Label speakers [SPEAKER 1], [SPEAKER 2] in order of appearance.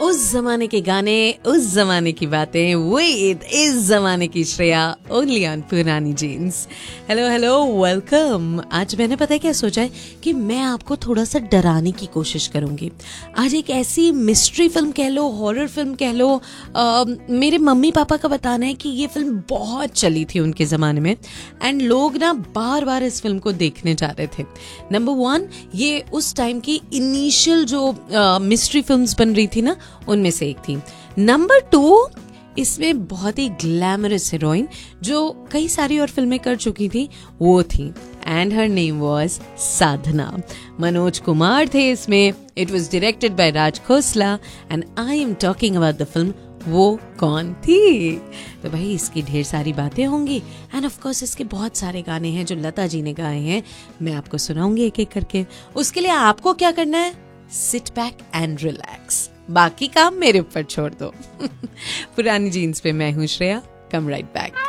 [SPEAKER 1] उस जमाने के गाने, उस जमाने की बातें, विद इस जमाने की श्रेया, ओनली ऑन पुरानी जीन्स। Hello hello, welcome. आज मैंने पता है क्या सोचा है कि मैं आपको थोड़ा सा डराने की कोशिश करूंगी। आज एक ऐसी मिस्ट्री फिल्म कह लो, हॉरर फिल्म कह लो, मेरे मम्मी पापा का बताना है कि ये फिल्म बहुत चली थी उनके ज़माने में एंड लोग ना बार बार इस फिल्म को देखने जा रहे थे। नंबर 1, ये उस टाइम की इनिशियल जो मिस्ट्री फिल्म्स बन रही थी ना, उनमें से एक थी। नंबर 2, इसमें बहुत ही ग्लैमरस हीरोइन जो कई सारी और फिल्में कर चुकी थी वो थी, एंड हर नेम वाज साधना। मनोज कुमार थे इसमें। It was directed by Raj Khosla and I am talking about the film वो कौन थी। तो भाई इसकी ढेर सारी बातें होंगी एंड ऑफ कोर्स इसके बहुत सारे गाने हैं जो लता जी ने गाए हैं। मैं आपको सुनाऊंगी एक एक करके। उसके लिए आपको क्या करना है, सिट बैक एंड रिलैक्स, बाकी काम मेरे ऊपर छोड़ दो। पुरानी जीन्स पे मैं हूँ श्रेया, कम राइट बैक।